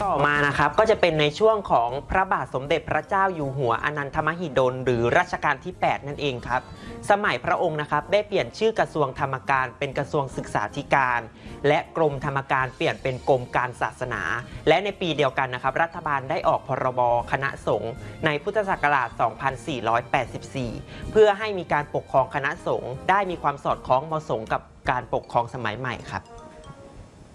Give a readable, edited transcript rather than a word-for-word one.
ต่อมานะครับก็จะเป็นในช่วงของพระบาทสมเด็จพระเจ้าอยู่หัวอนันทมหิดลหรือรัชกาลที่ 8 นั่นเองครับสมัยพระองค์นะครับได้เปลี่ยนชื่อกระทรวงธรรมการเป็นกระทรวงศึกษาธิการและกรมธรรมการเปลี่ยนเป็นกรมการศาสนาและในปีเดียวกันนะครับรัฐบาลได้ออกพรบคณะสงฆ์ในพุทธศักราช 2484 เพื่อให้มีการปกครองคณะสงฆ์ได้มีความสอดคล้องเหมาะสมกับการปกครองสมัยใหม่ครับ